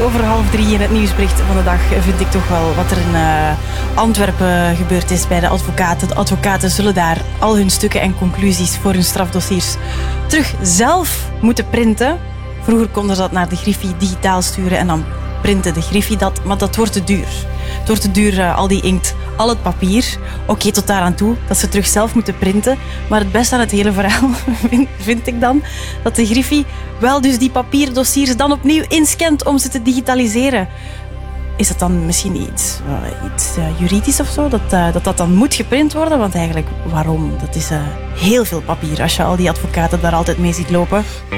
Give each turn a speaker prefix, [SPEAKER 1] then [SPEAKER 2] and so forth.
[SPEAKER 1] over 2:30 in het nieuwsbericht van de dag vind ik toch wel wat er in Antwerpen gebeurd is bij de advocaten. De advocaten zullen daar al hun stukken en conclusies voor hun strafdossiers terug zelf moeten printen. Vroeger konden ze dat naar de Griffie digitaal sturen en dan printen de Griffie dat, maar dat wordt te duur. Het wordt te duur, al die inkt, al het papier. Oké, tot daar aan toe, dat ze terug zelf moeten printen. Maar het beste aan het hele verhaal vind ik dan dat de Griffie wel dus die papierdossiers dan opnieuw inscant om ze te digitaliseren. Is dat dan misschien iets juridisch of zo? Dat dan moet geprint worden? Want eigenlijk, waarom? Dat is heel veel papier als je al die advocaten daar altijd mee ziet lopen.